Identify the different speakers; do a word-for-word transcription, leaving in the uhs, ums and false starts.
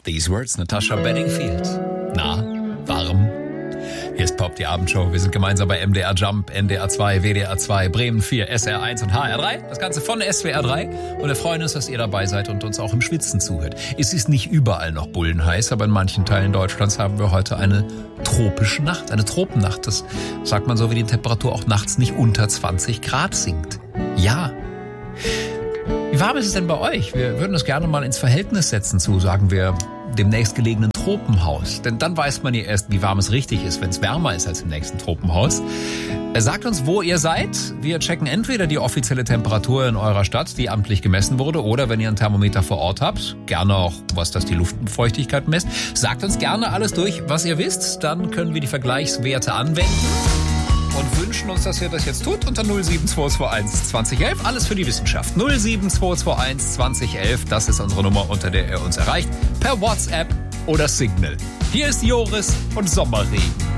Speaker 1: These Words, Natasha Bedingfield. Na, warm? Hier ist Pop, die Abendshow. Wir sind gemeinsam bei M D R Jump, N D R zwei, W D R zwei, Bremen vier, S R eins und H R drei. Das Ganze von S W R drei. Und wir freuen uns, dass ihr dabei seid und uns auch im Schwitzen zuhört. Es ist nicht überall noch bullenheiß, aber in manchen Teilen Deutschlands haben wir heute eine tropische Nacht, eine Tropennacht. Das sagt man so, wie die Temperatur auch nachts nicht unter zwanzig Grad sinkt. Ja. Wie warm ist es denn bei euch? Wir würden es gerne mal ins Verhältnis setzen zu, sagen wir, dem nächstgelegenen Tropenhaus. Denn dann weiß man ja erst, wie warm es richtig ist, wenn es wärmer ist als im nächsten Tropenhaus. Sagt uns, wo ihr seid. Wir checken entweder die offizielle Temperatur in eurer Stadt, die amtlich gemessen wurde, oder wenn ihr ein Thermometer vor Ort habt, gerne auch, was das die Luftfeuchtigkeit misst. Sagt uns gerne alles durch, was ihr wisst. Dann können wir die Vergleichswerte anwenden. Und wünschen uns, dass ihr das jetzt tut unter null sieben zwei zwei eins zwanzig elf. Alles für die Wissenschaft. null sieben zwei zwei eins zwanzig elf. Das ist unsere Nummer, unter der ihr uns erreicht. Per WhatsApp oder Signal. Hier ist Joris und Sommerregen.